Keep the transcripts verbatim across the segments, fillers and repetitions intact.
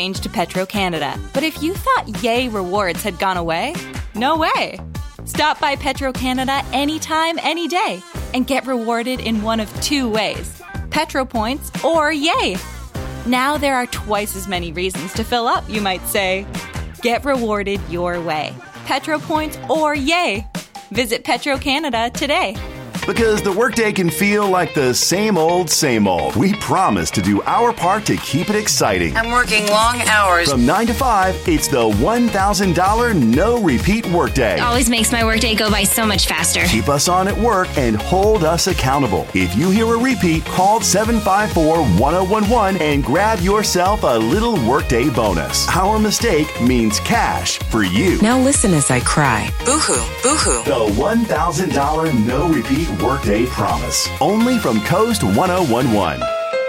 change to Petro-Canada. But if you thought Yay Rewards had gone away, no way. Stop by Petro-Canada anytime, any day, and get rewarded in one of two ways, Petro Points or Yay. Now there are twice as many reasons to fill up, you might say. Get rewarded your way, Petro Points or Yay. Visit Petro-Canada today. Because the workday can feel like the same old, same old. We promise to do our part to keep it exciting. I'm working long hours. From nine to five, it's the one thousand dollars no-repeat workday. It always makes my workday go by so much faster. Keep us on at work and hold us accountable. If you hear a repeat, call seven five four, one oh one one and grab yourself a little workday bonus. Our mistake means cash for you. Now listen as I cry. Boo-hoo, boo-hoo. The one thousand dollars no-repeat workday promise. Only from Coast one oh one one.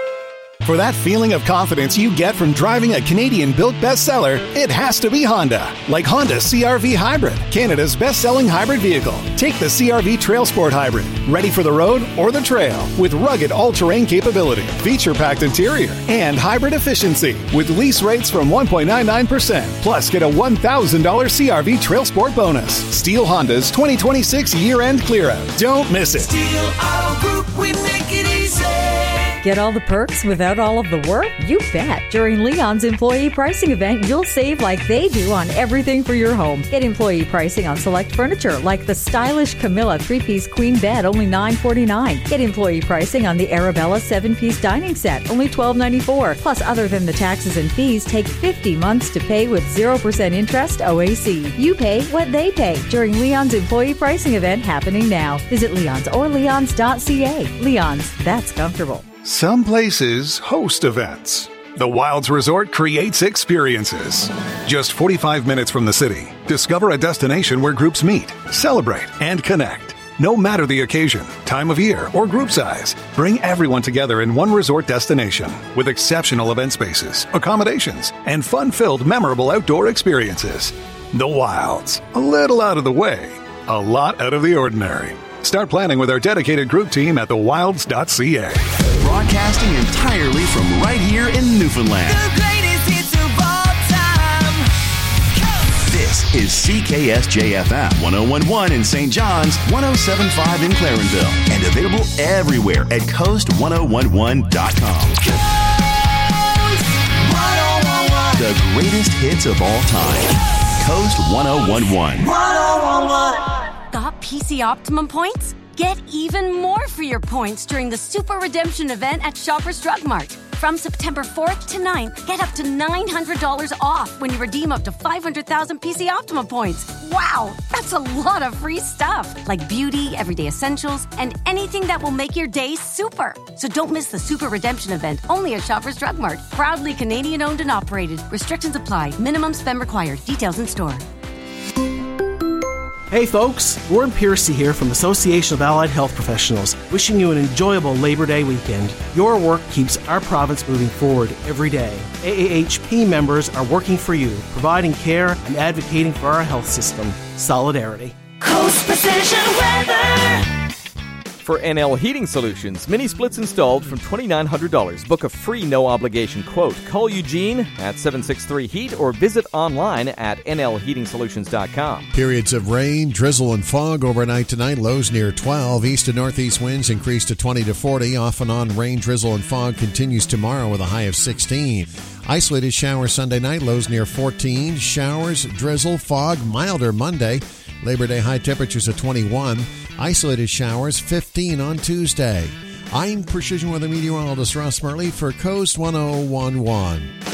For that feeling of confidence you get from driving a Canadian-built bestseller, it has to be Honda. Like Honda C R V Hybrid, Canada's best-selling hybrid vehicle. Take the C R V Trail Sport Hybrid, ready for the road or the trail, with rugged all-terrain capability, feature-packed interior, and hybrid efficiency, with lease rates from one point nine nine percent. Plus, get a one thousand dollars C R V Trail Sport bonus. Steele Honda's twenty twenty-six year-end clear-out. Don't miss it. Steele Auto Group, we make it easy. Get all the perks without all of the work? You bet. During Leon's employee pricing event, you'll save like they do on everything for your home. Get employee pricing on select furniture like the stylish Camilla three-piece queen bed, only nine forty-nine. Get employee pricing on the Arabella seven-piece dining set, only twelve ninety-four. Plus, other than the taxes and fees, take fifty months to pay with zero percent interest O A C. You pay what they pay during Leon's employee pricing event happening now. Visit Leon's or leons dot c a. Leon's, that's comfortable. Some places host events. The Wilds Resort creates experiences. Just forty-five minutes from the city, discover a destination where groups meet, celebrate, and connect. No matter the occasion, time of year, or group size, bring everyone together in one resort destination with exceptional event spaces, accommodations, and fun-filled, memorable outdoor experiences. The Wilds. A little out of the way, a lot out of the ordinary. Start planning with our dedicated group team at the wilds dot c a. Broadcasting entirely from right here in Newfoundland. The greatest hits of all time. This is C K S J F M one oh one point one in Saint John's, one oh seven point five in Clarenville, and available everywhere at coast ten eleven dot com. Coast ten eleven. The greatest hits of all time. Coast ten eleven. ten eleven. Got P C Optimum points? Get even more for your points during the Super Redemption event at Shoppers Drug Mart. From September fourth to ninth, get up to nine hundred dollars off when you redeem up to five hundred thousand P C Optimum points. Wow, that's a lot of free stuff, like beauty, everyday essentials, and anything that will make your day super. So don't miss the Super Redemption event, only at Shoppers Drug Mart. Proudly Canadian-owned and operated. Restrictions apply. Minimum spend required. Details in store. Hey folks, Gordon Piercy here from Association of Allied Health Professionals, wishing you an enjoyable Labor Day weekend. Your work keeps our province moving forward every day. A A H P members are working for you, providing care and advocating for our health system. Solidarity. Coast Precision Weather. For N L Heating Solutions, mini splits installed from twenty-nine hundred dollars. Book a free no-obligation quote. Call Eugene at seven six three heat or visit online at n l heating solutions dot com. Periods of rain, drizzle, and fog overnight tonight. Lows near twelve. East to northeast winds increase to twenty to forty. Off and on rain, drizzle, and fog continues tomorrow with a high of sixteen. Isolated showers Sunday night. Lows near fourteen. Showers, drizzle, fog, milder Monday. Labor Day high temperatures of twenty-one. Isolated showers, fifteen on Tuesday. I'm Precision Weather Meteorologist Ross Murley for Coast ten eleven.